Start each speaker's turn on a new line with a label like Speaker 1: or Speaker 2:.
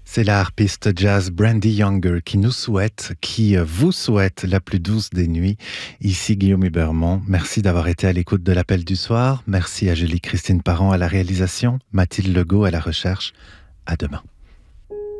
Speaker 1: C'est la harpiste jazz Brandy Younger qui vous souhaite la plus douce des nuits. Ici Guillaume Hubermont. Merci d'avoir été à l'écoute de l'appel du soir. Merci à Julie-Christine Parent à la réalisation, Mathilde Legault à la recherche. À demain.